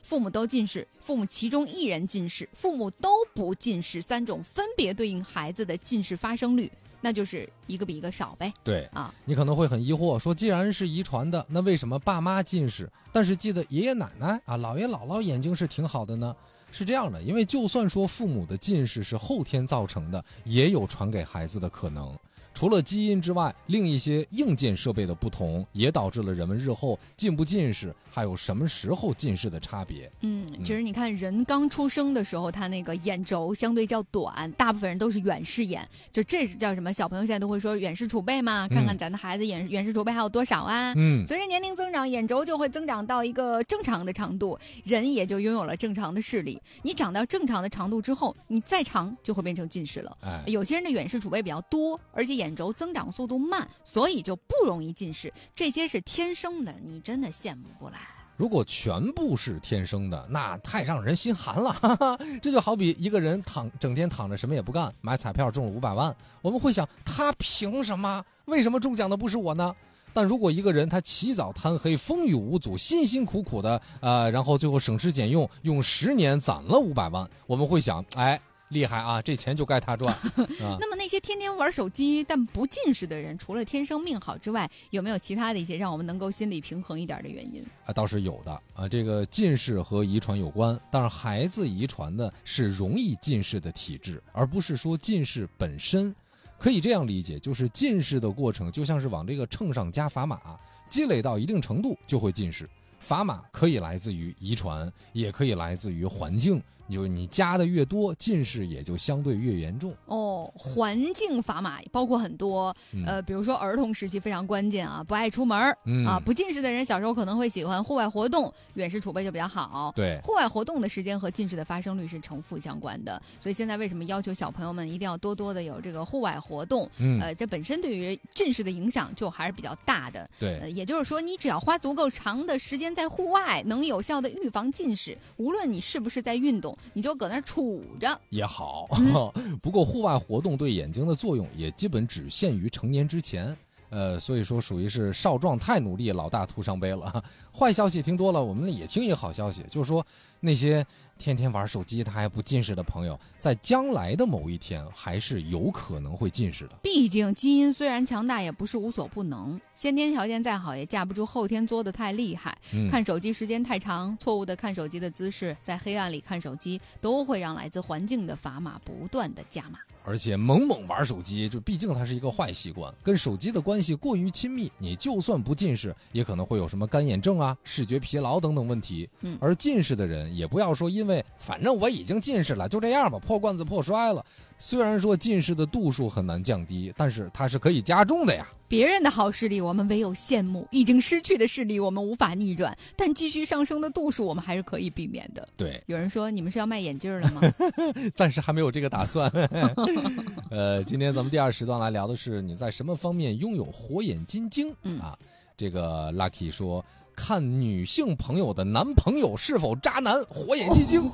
父母都近视，父母其中一人近视，父母都不近视，3种分别对应孩子的近视发生率，那就是一个比一个少呗。 对啊， 你可能会很疑惑，说既然是遗传的，那为什么爸妈近视，但是记得爷爷奶奶啊、姥爷姥姥眼睛是挺好的呢？是这样的，因为就算说父母的近视是后天造成的，也有传给孩子的可能。除了基因之外，另一些硬件设备的不同，也导致了人们日后近不近视，还有什么时候近视的差别。 其实你看人刚出生的时候，他那个眼轴相对较短，大部分人都是远视眼，就这是叫什么？小朋友现在都会说远视储备嘛，看看咱的孩子远视储备还有多少啊？随着年龄增长，眼轴就会增长到一个正常的长度，人也就拥有了正常的视力。你长到正常的长度之后，你再长就会变成近视了。有些人的远视储备比较多，而且眼轴增长速度慢，所以就不容易近视。这些是天生的，你真的羡慕不来。 如果全部是天生的，那太让人心寒了。这就好比一个人整天躺着什么也不干，买彩票中了500万，我们会想他凭什么？为什么中奖的不是我呢？但如果一个人他起早贪黑，风雨无阻，辛辛苦苦的然后最后省吃俭用，用10年攒了500万，我们会想，哎，厉害啊，这钱就该他赚。 那么那些天天玩手机但不近视的人，除了天生命好之外，有没有其他的一些让我们能够心理平衡一点的原因？ 倒是有的啊。这个近视和遗传有关，但是孩子遗传的是容易近视的体质，而不是说近视本身。可以这样理解，就是近视的过程就像是往这个秤上加砝码，积累到一定程度就会近视。砝码可以来自于遗传，也可以来自于环境，就你加的越多，近视也就相对越严重。 环境砝码包括很多，比如说儿童时期非常关键啊，不爱出门不近视的人小时候可能会喜欢户外活动，远视储备就比较好。 对， 户外活动的时间和近视的发生率是成负相关的，所以现在为什么要求小朋友们一定要多多的有这个户外活动？这本身对于近视的影响就还是比较大的。 对， 也就是说，你只要花足够长的时间在户外，能有效的预防近视，无论你是不是在运动，你就搁那杵着也好。不过户外活动对眼睛的作用也基本只限于成年之前，所以说属于是少壮太努力，老大徒伤悲了。坏消息听多了，我们也听一个好消息，就是说那些天天玩手机他还不近视的朋友，在将来的某一天还是有可能会近视的。 毕竟基因虽然强大，也不是无所不能，先天条件再好也架不住后天作得太厉害。看手机时间太长，错误的看手机的姿势，在黑暗里看手机，都会让来自环境的砝码不断的加码。 而且猛玩手机，就毕竟它是一个坏习惯，跟手机的关系过于亲密，你就算不近视，也可能会有什么干眼症啊、视觉疲劳等等问题。而近视的人也不要说因为反正我已经近视了，就这样吧，破罐子破摔了。虽然说近视的度数很难降低，但是它是可以加重的呀。 别人的好视力我们唯有羡慕，已经失去的视力我们无法逆转，但继续上升的度数我们还是可以避免的。 对， 有人说你们是要卖眼镜了吗？ 暂时还没有这个打算。今天咱们第2时段来聊的是你在什么方面拥有火眼金睛这个 Lucky 说，看女性朋友的男朋友是否渣男，火眼金睛。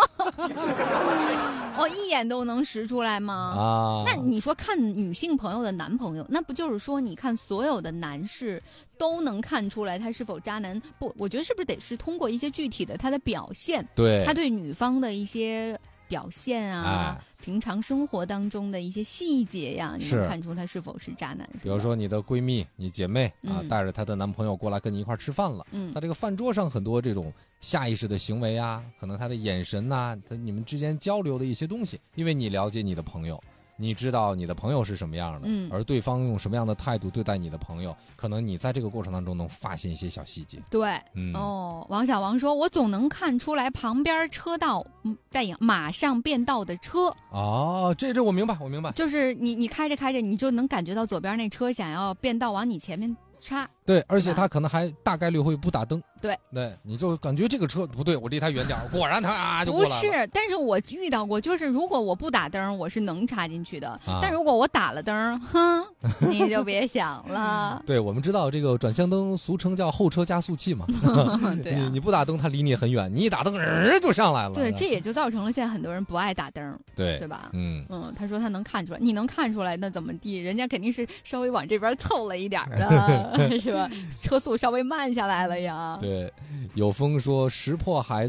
一眼都能识出来吗？那你说看女性朋友的男朋友，那不就是说你看所有的男士都能看出来他是否渣男？不，我觉得是不是得是通过一些具体的他的表现， 对， 他对女方的一些表现平常生活当中的一些细节呀，你能看出他是否是渣男。 比如说你的闺蜜、你姐妹带着她的男朋友过来跟你一块吃饭了，在这个饭桌上很多这种下意识的行为可能他的眼神你们之间交流的一些东西，因为你了解你的朋友，你知道你的朋友是什么样的，而对方用什么样的态度对待你的朋友，可能你在这个过程当中能发现一些小细节。 对，王小王说，我总能看出来旁边车道带影马上变道的车。 这我明白， 就是你开着开着，你就能感觉到左边那车想要变道往你前面插。 对，而且他可能还大概率会不打灯。 对， 你就感觉这个车不对，我离他远点，果然他就过来了。 不是，但是我遇到过，就是如果我不打灯，我是能插进去的，但如果我打了灯，你就别想了。 对，我们知道这个转向灯俗称叫后车加速器嘛。 对你不打灯，它离你很远，你一打灯，就上来了。 对，这也就造成了现在很多人不爱打灯，对吧？他说他能看出来，你能看出来，那怎么地？人家肯定是稍微往这边凑了一点的，是吧？车速稍微慢下来了呀。 对，有风说识破孩